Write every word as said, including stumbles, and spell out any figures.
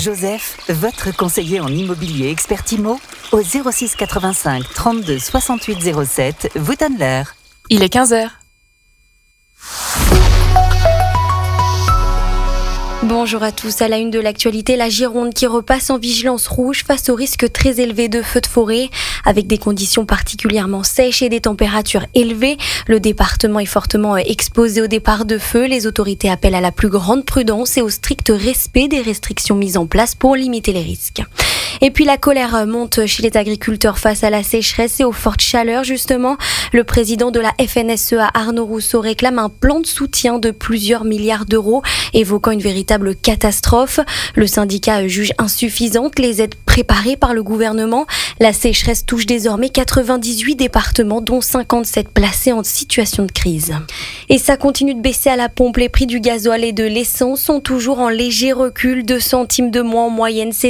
Joseph, votre conseiller en immobilier expert IMO, au zéro six quatre-vingt-cinq trente-deux soixante-huit zéro sept, vous donne l'heure. Il est quinze heures. Bonjour à tous. À la une de l'actualité, la Gironde qui repasse en vigilance rouge face au risque très élevé de feux de forêt. Avec des conditions particulièrement sèches et des températures élevées, le département est fortement exposé au départ de feux. Les autorités appellent à la plus grande prudence et au strict respect des restrictions mises en place pour limiter les risques. Et puis la colère monte chez les agriculteurs face à la sécheresse et aux fortes chaleurs justement. Le président de la F N S E A, Arnaud Rousseau, réclame un plan de soutien de plusieurs milliards d'euros, évoquant une véritable catastrophe. Le syndicat juge insuffisantes les aides préparées par le gouvernement. La sécheresse touche désormais quatre-vingt-dix-huit départements, dont cinquante-sept placés en situation de crise. Et ça continue de baisser à la pompe. Les prix du gasoil et de l'essence sont toujours en léger recul, deux centimes de moins en moyenne. C'est